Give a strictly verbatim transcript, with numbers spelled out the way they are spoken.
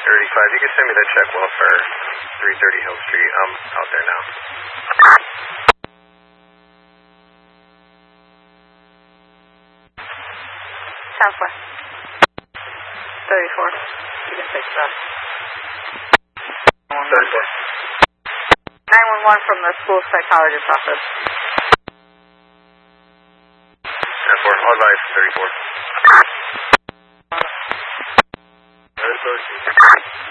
thirty-five, you can send me that check well for three thirty Hill Street. I'm out there now. Southwest. thirty-four. You can fix that. thirty-four. nine one one from the school psychologist's office. ten four, all advice, thirty-four.